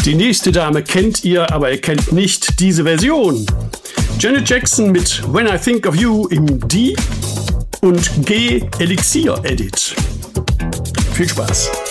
Die nächste Dame kennt ihr, aber ihr kennt nicht diese Version. Janet Jackson mit When I Think of You im D und G Elixir Edit. Viel Spaß.